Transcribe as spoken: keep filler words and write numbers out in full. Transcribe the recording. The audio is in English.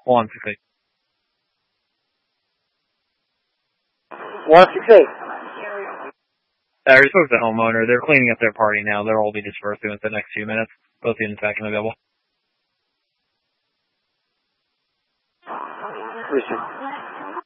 one six eight. one six eight. Uh, we spoke to the homeowner. They're cleaning up their party now. They'll all be dispersed within the next few minutes. Both units back and available. Listen.